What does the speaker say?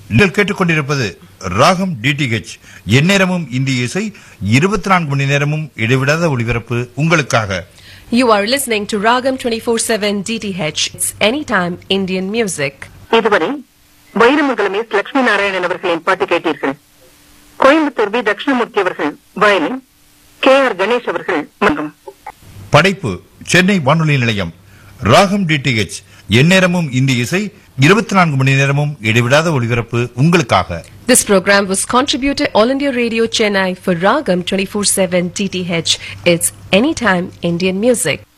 நீங்கள் கேட்டுக்கொண்டிருப்பது ராகம் டிடிஹெச். எந்நேரமும் இந்திய இசை, 24 மணி நேரமும் இடைவிடாத ஒளிபரப்பு உங்களுக்காக. You are listening to Ragam 24/7 DTH. It's anytime Indian music. இதுவரை வைரமங்கலம் எஸ். லட்சுமி நாராயணன் அவர்களின் பாட்டு கேட்டீர்கள். கோயம்புத்தூர் வி. தட்சிணமூர்த்தி அவர்கள் வயலின், KR கணேஷ் அவர்கள் மன்றம். படைப்பு சென்னை வானொலி நிலையம். ராகம் டிடிஹெச், எந்நேரமும் இந்திய இசை, 24 மணி நேரமும் இடைவிடாத ஒளிபரப்பு உங்களுக்காக. This program was contributed All India Radio Chennai for Ragam 24/7 DTH. It's anytime Indian music.